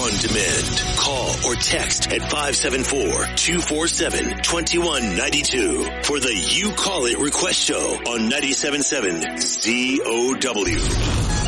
on demand. Call or text at 574-247-2192 for the You Call It request show on 97.7 COW.